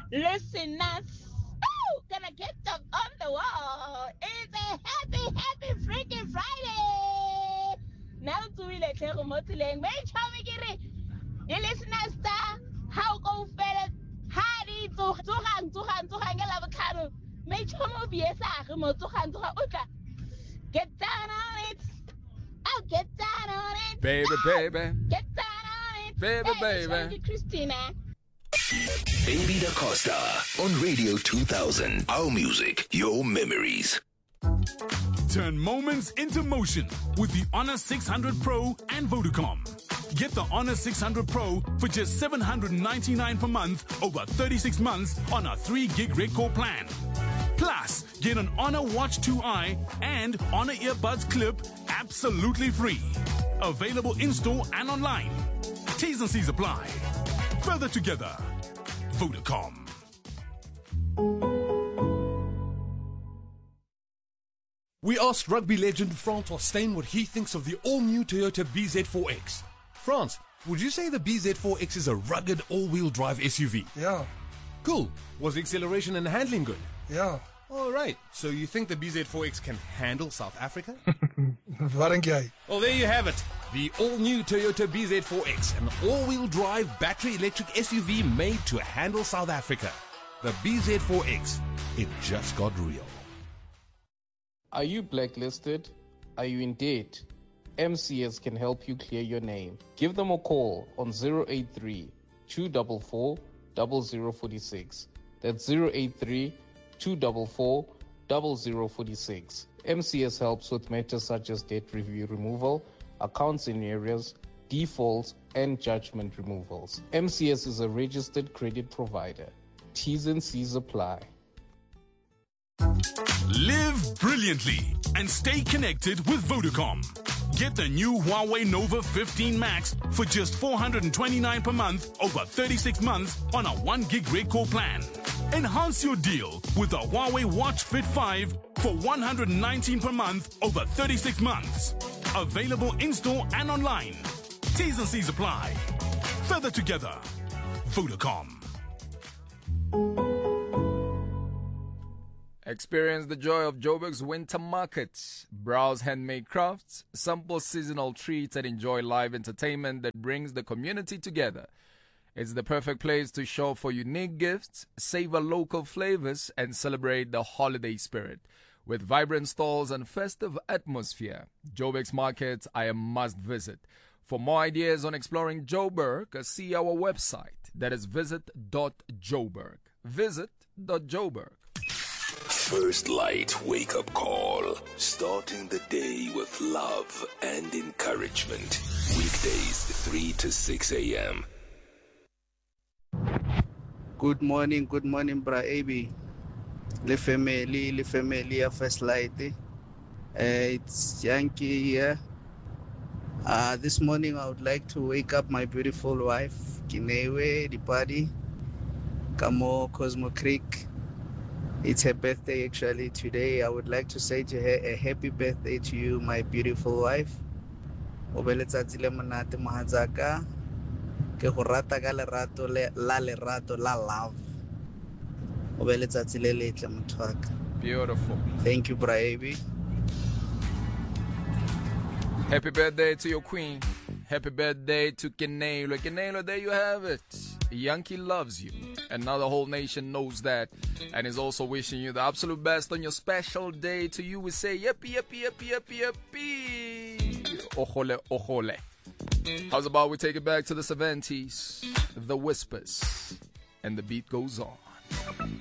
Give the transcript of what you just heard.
Listen us. Gonna get them on the wall. It's a happy freaking Friday. Now to we let go motileng. Make sure we get it. You listen us star. How go fella? Hari to hang avocado. Make sure we be a sack mo to hang to uka. Get down on it. I'll get down on it. Baby. Get down on it. Baby. Hey, Christina. Baby Da Costa on Radio 2000. Our music, your memories. Turn moments into motion with the Honor 600 Pro and Vodacom. Get the Honor 600 Pro for just $799 per month over 36 months on a 3 gig record plan. Plus, get an Honor Watch 2i and Honor Earbuds Clip absolutely free. Available in-store and online. T's and C's apply. Further together. Vodacom. We asked rugby legend Francois Steyn what he thinks of the all-new Toyota BZ4X. France, would you say the BZ4X is a rugged all-wheel drive SUV? Yeah, Cool. Was the acceleration and handling good? yeah. All right. So you think the BZ4X can handle South Africa? Wat dink jy? Well, there you have it. The all-new Toyota BZ4X, an all-wheel drive battery electric SUV made to handle South Africa. The BZ4X. It just got real. Are you blacklisted? Are you in debt? MCS can help you clear your name. Give them a call on 083 244 0046. That's 083 244 0046. MCS helps with matters such as debt review removal, accounts in arrears, defaults, and judgment removals. MCS is a registered credit provider. T's and C's apply. Live brilliantly and stay connected with Vodacom. Get the new Huawei Nova 15 Max for just $429 per month over 36 months on a 1 gig record plan. Enhance your deal with the Huawei Watch Fit 5 for $119 per month over 36 months. Available in-store and online. T's and C's apply. Further together. Vodacom. Experience the joy of Joburg's winter markets. Browse handmade crafts, sample seasonal treats, and enjoy live entertainment that brings the community together. It's the perfect place to shop for unique gifts, savor local flavors, and celebrate the holiday spirit. With vibrant stalls and festive atmosphere, Joburg's markets are a must visit. For more ideas on exploring Joburg, see our website. That is visit.joburg. Visit.joburg. First Light Wake Up Call. Starting the day with love and encouragement. Weekdays 3 to 6 a.m. Good morning, Bra AB. Le family of First Light. It's Yankee here. This morning I would like to wake up my beautiful wife, Kinewe, the party, Kamo Cosmo Creek. It's her birthday actually today. I would like to say to her a happy birthday to you, my beautiful wife. Obeletsatsi le monate mohatsaka. Ke go rata ka lerato la love. Obeletsatsi le letle motho wa ka. Beautiful. Thank you, Braibi. Happy birthday to your queen. Happy birthday to Kenelo. Kenelo, there you have it. Yankee loves you. And now the whole nation knows that. And is also wishing you the absolute best on your special day. To you, we say, yippee, yippee, yippee, yippee, yippee. Ojole, ojole. How's about we take it back to the 70s? The Whispers. And the beat goes on.